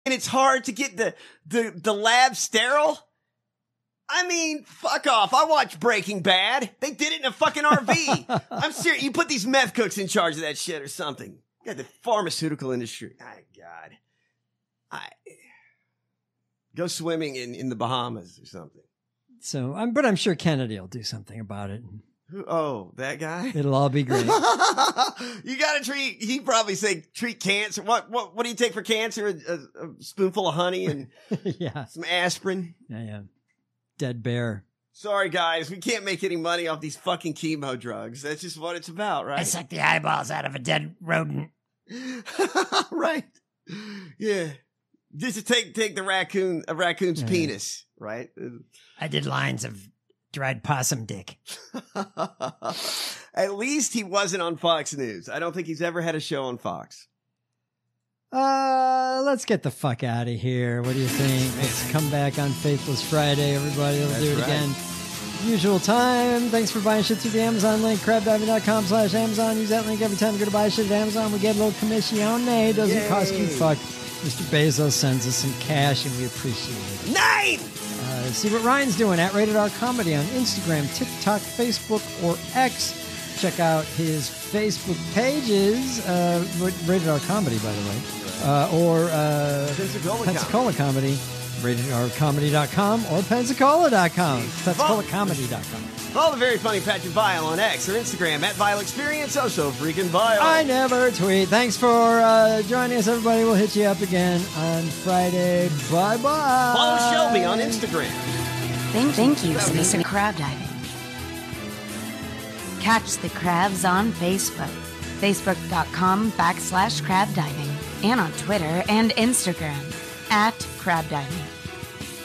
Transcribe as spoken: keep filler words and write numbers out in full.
and it's hard to get the, the, the lab sterile. I mean, fuck off. I watched Breaking Bad. They did it in a fucking R V. I'm serious. You put these meth cooks in charge of that shit or something. You got the pharmaceutical industry. My God. I go swimming in, in the Bahamas or something. So, um, but I'm sure Kennedy will do something about it. Who, oh, that guy? It'll all be great. You got to treat, he'd probably say treat cancer. What, what, what do you take for cancer? A, a, a spoonful of honey and yeah. some aspirin. Yeah, yeah. Dead bear. Sorry, guys. We can't make any money off these fucking chemo drugs. That's just what it's about, right? I suck the eyeballs out of a dead rodent. Right. Yeah. Just to take, take the raccoon, a raccoon's yeah. penis, right? I did lines of dried possum dick. At least he wasn't on Fox News. I don't think he's ever had a show on Fox. Uh, let's get the fuck out of here. What do you think? Let's come back on Faithless Friday, everybody. Let's That's do it right. again. Usual time. Thanks for buying shit through the Amazon link, crabdiving.com slash Amazon. Use that link every time you go to buy shit at Amazon. We get a little commissione. Doesn't Yay. cost you fuck. Mister Bezos sends us some cash, and we appreciate it. Nine! Uh, see what Ryan's doing at Rated R Comedy on Instagram, TikTok, Facebook, or X. Check out his Facebook pages, uh, Rated R Comedy, by the way. Uh, or uh, Pensacola, Pensacola Comedy, rated r comedy dot com or pensacola dot com, pensacola comedy dot com. Follow the very funny Patrick Vile on X or Instagram at Vile Experience, oh so freaking Vile. I never tweet. Thanks for uh, joining us, everybody. We'll hit you up again on Friday. Bye-bye. Follow Shelby on Instagram. Thank, thank you for listening to Crab Diving. Catch the crabs on Facebook, facebook.com backslash crab diving. And on Twitter and Instagram at Crab Diving.